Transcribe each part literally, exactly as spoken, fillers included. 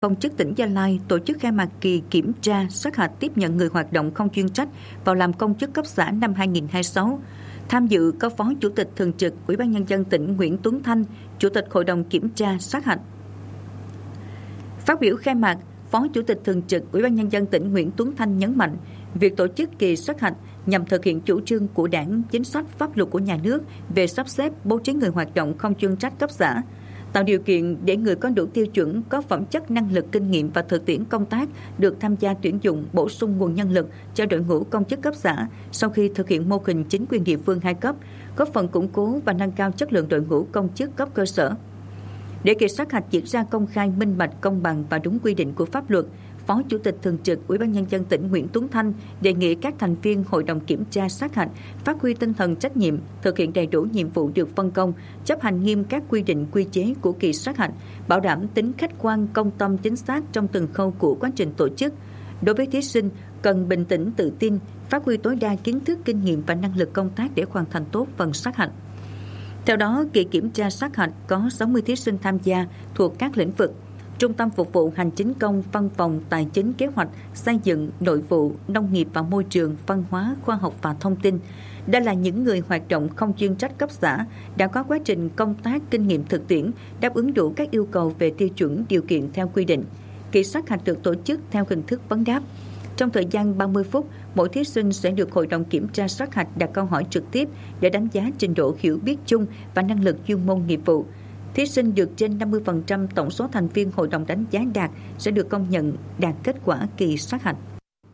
Công chức tỉnh Gia Lai tổ chức khai mạc kỳ kiểm tra sát hạch tiếp nhận người hoạt động không chuyên trách vào làm công chức cấp xã năm hai nghìn không trăm hai mươi sáu. Tham dự có Phó Chủ tịch Thường trực Ủy ban Nhân dân tỉnh Nguyễn Tuấn Thanh, Chủ tịch Hội đồng Kiểm tra sát hạch. Phát biểu khai mạc, Phó Chủ tịch Thường trực Ủy ban Nhân dân tỉnh Nguyễn Tuấn Thanh nhấn mạnh, việc tổ chức kỳ sát hạch nhằm thực hiện chủ trương của Đảng, chính sách pháp luật của nhà nước về sắp xếp bố trí người hoạt động không chuyên trách cấp xã, tạo điều kiện để người có đủ tiêu chuẩn, có phẩm chất, năng lực, kinh nghiệm và thực tiễn công tác được tham gia tuyển dụng, bổ sung nguồn nhân lực cho đội ngũ công chức cấp xã sau khi thực hiện mô hình chính quyền địa phương hai cấp, góp phần củng cố và nâng cao chất lượng đội ngũ công chức cấp cơ sở. Để kỳ sát hạch diễn ra công khai, minh bạch, công bằng và đúng quy định của pháp luật, Phó Chủ tịch Thường trực Ủy ban Nhân dân tỉnh Nguyễn Tuấn Thanh đề nghị các thành viên Hội đồng Kiểm tra sát hạch phát huy tinh thần trách nhiệm, thực hiện đầy đủ nhiệm vụ được phân công, chấp hành nghiêm các quy định quy chế của kỳ sát hạch, bảo đảm tính khách quan, công tâm, chính xác trong từng khâu của quá trình tổ chức. Đối với thí sinh, cần bình tĩnh, tự tin, phát huy tối đa kiến thức, kinh nghiệm và năng lực công tác để hoàn thành tốt phần sát hạch. Theo đó, kỳ kiểm tra sát hạch có sáu mươi thí sinh tham gia thuộc các lĩnh vực: Trung tâm Phục vụ Hành chính công, Văn phòng, Tài chính, Kế hoạch, Xây dựng, Nội vụ, Nông nghiệp và Môi trường, Văn hóa, Khoa học và Thông tin. Đây là những người hoạt động không chuyên trách cấp xã, đã có quá trình công tác, kinh nghiệm thực tiễn, đáp ứng đủ các yêu cầu về tiêu chuẩn, điều kiện theo quy định. Kỳ sát hạch được tổ chức theo hình thức vấn đáp. Trong thời gian ba mươi phút, mỗi thí sinh sẽ được Hội đồng Kiểm tra sát hạch đặt câu hỏi trực tiếp để đánh giá trình độ hiểu biết chung và năng lực chuyên môn nghiệp vụ. Thí sinh được trên năm mươi phần trăm tổng số thành viên hội đồng đánh giá đạt sẽ được công nhận đạt kết quả kỳ sát hạch.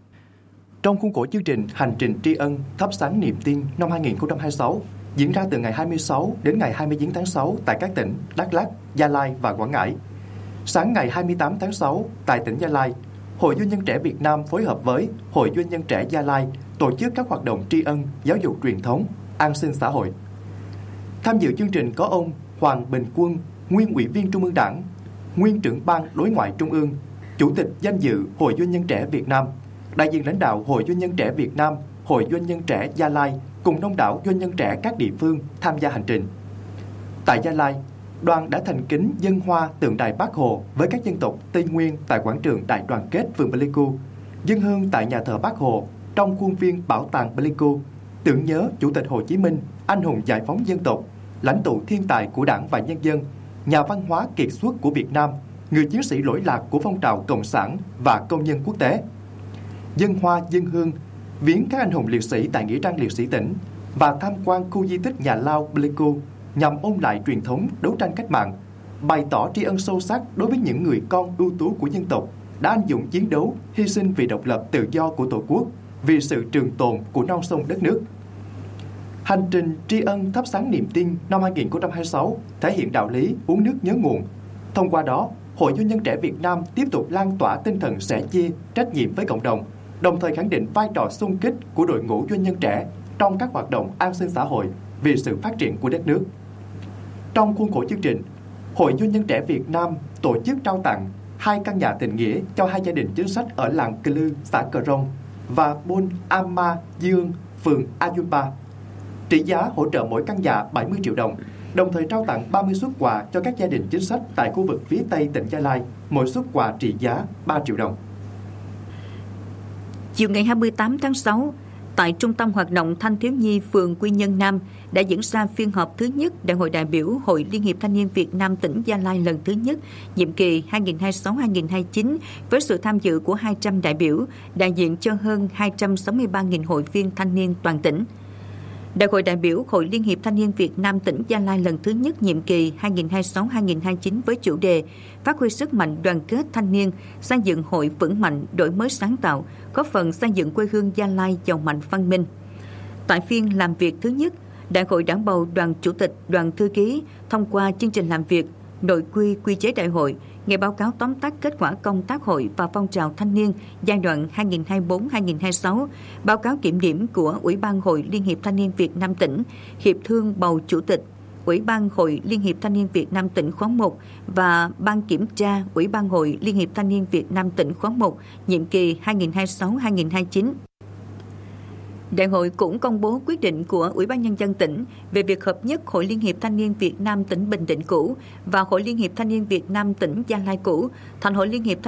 Trong khuôn khổ chương trình Hành trình tri ân thắp sáng niềm tin năm hai nghìn không trăm hai mươi sáu diễn ra từ ngày hai mươi sáu đến ngày hai mươi chín tháng sáu tại các tỉnh Đắk Lắk, Gia Lai và Quảng Ngãi. Sáng ngày hai mươi tám tháng sáu tại tỉnh Gia Lai, Hội Doanh nhân trẻ Việt Nam phối hợp với Hội Doanh nhân trẻ Gia Lai tổ chức các hoạt động tri ân, giáo dục truyền thống, an sinh xã hội. Tham dự chương trình có ông Hoàng Bình Quân, nguyên Ủy viên Trung ương Đảng, nguyên trưởng ban Đối ngoại Trung ương, Chủ tịch danh dự Hội Doanh nhân trẻ Việt Nam, đại diện lãnh đạo Hội Doanh nhân trẻ Việt Nam, Hội Doanh nhân trẻ Gia Lai cùng đông đảo doanh nhân trẻ các địa phương tham gia hành trình. Tại Gia Lai, đoàn đã thành kính dâng hoa tượng đài Bác Hồ với các dân tộc Tây Nguyên tại quảng trường Đại đoàn kết phường Pleiku, dâng hương tại nhà thờ Bác Hồ trong khuôn viên bảo tàng Pleiku, tưởng nhớ Chủ tịch Hồ Chí Minh, anh hùng giải phóng dân tộc, lãnh tụ thiên tài của Đảng và nhân dân, nhà văn hóa kiệt xuất của Việt Nam, người chiến sĩ lỗi lạc của phong trào cộng sản và công nhân quốc tế. Dâng hoa dâng hương, viếng các anh hùng liệt sĩ tại nghĩa trang liệt sĩ tỉnh và tham quan khu di tích nhà lao Pleiku nhằm ôn lại truyền thống đấu tranh cách mạng, bày tỏ tri ân sâu sắc đối với những người con ưu tú của dân tộc đã anh dũng chiến đấu, hy sinh vì độc lập tự do của Tổ quốc, vì sự trường tồn của non sông đất nước. Hành trình tri ân thắp sáng niềm tin năm hai nghìn không trăm hai mươi sáu thể hiện đạo lý uống nước nhớ nguồn. Thông qua đó, Hội Doanh nhân trẻ Việt Nam tiếp tục lan tỏa tinh thần sẻ chia, trách nhiệm với cộng đồng, đồng thời khẳng định vai trò xung kích của đội ngũ doanh nhân trẻ trong các hoạt động an sinh xã hội vì sự phát triển của đất nước. Trong khuôn khổ chương trình, Hội Doanh nhân trẻ Việt Nam tổ chức trao tặng hai căn nhà tình nghĩa cho hai gia đình chính sách ở làng Cờ Lư, xã Cờ Rông và Buôn Ama Dương, phường Ayunpa. Trị giá hỗ trợ mỗi căn nhà bảy mươi triệu đồng, đồng thời trao tặng ba mươi suất quà cho các gia đình chính sách tại khu vực phía Tây tỉnh Gia Lai, mỗi suất quà trị giá ba triệu đồng. Chiều ngày hai mươi tám tháng sáu, tại Trung tâm Hoạt động Thanh thiếu nhi phường Quy Nhơn Nam đã diễn ra phiên họp thứ nhất Đại hội đại biểu Hội Liên hiệp Thanh niên Việt Nam tỉnh Gia Lai lần thứ nhất, nhiệm kỳ hai nghìn không trăm hai mươi sáu đến hai nghìn không trăm hai mươi chín, với sự tham dự của hai trăm đại biểu, đại diện cho hơn hai trăm sáu mươi ba nghìn hội viên thanh niên toàn tỉnh. Đại hội đại biểu Hội Liên hiệp Thanh niên Việt Nam tỉnh Gia Lai lần thứ nhất nhiệm kỳ hai nghìn không trăm hai mươi sáu đến hai nghìn không trăm hai mươi chín với chủ đề phát huy sức mạnh đoàn kết thanh niên, xây dựng hội vững mạnh, đổi mới sáng tạo, góp phần xây dựng quê hương Gia Lai giàu mạnh văn minh. Tại phiên làm việc thứ nhất, Đại hội đã bầu đoàn chủ tịch, đoàn thư ký thông qua chương trình làm việc, nội quy, quy chế đại hội, nghe báo cáo tóm tắt kết quả công tác hội và phong trào thanh niên giai đoạn hai nghìn không trăm hai mươi bốn đến hai nghìn không trăm hai mươi sáu, báo cáo kiểm điểm của Ủy ban Hội Liên hiệp Thanh niên Việt Nam tỉnh, Hiệp thương bầu chủ tịch Ủy ban Hội Liên hiệp Thanh niên Việt Nam tỉnh khóa một và Ban kiểm tra Ủy ban Hội Liên hiệp Thanh niên Việt Nam tỉnh khóa một, nhiệm kỳ hai nghìn không trăm hai mươi sáu đến hai nghìn không trăm hai mươi chín. Đại hội cũng công bố quyết định của Ủy ban Nhân dân tỉnh về việc hợp nhất Hội Liên hiệp Thanh niên Việt Nam tỉnh Bình Định cũ và Hội Liên hiệp Thanh niên Việt Nam tỉnh Gia Lai cũ thành Hội Liên hiệp